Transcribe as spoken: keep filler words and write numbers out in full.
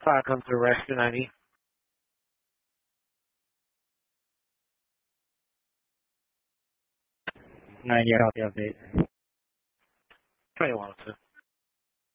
Fire comes to rescue ninety. ninety, copy update. twenty-one oh two.